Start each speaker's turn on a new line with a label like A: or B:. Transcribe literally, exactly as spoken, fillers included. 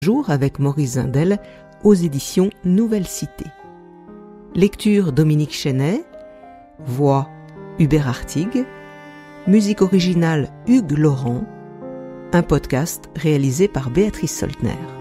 A: Jour avec Maurice Zindel aux éditions Nouvelle Cité. Lecture Dominique Chenet, voix Hubert Artigue, musique originale Hugues Laurent, un podcast réalisé par Béatrice Soltner.